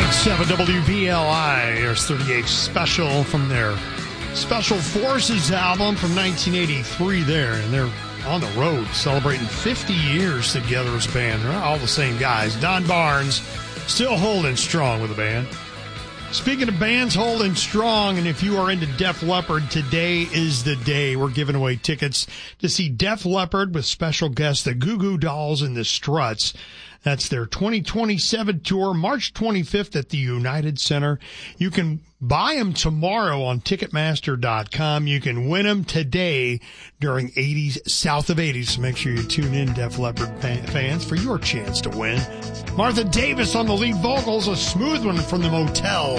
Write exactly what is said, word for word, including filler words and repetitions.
point seven W V L I. There's thirty-eight Special from their Special Forces album from nineteen eighty-three there. And they're on the road celebrating fifty years together as a band. They're not all the same guys. Don Barnes still holding strong with the band. Speaking of bands holding strong, and if you are into Def Leppard, today is the day. We're giving away tickets to see Def Leppard with special guests, the Goo Goo Dolls and the Struts. That's their twenty twenty-seven tour, March twenty-fifth at the United Center. You can buy them tomorrow on Ticketmaster dot com. You can win them today during eighties, South of eighties. So make sure you tune in, Def Leppard fans, for your chance to win. Martha Davis on the lead vocals, a smooth one from the Motel.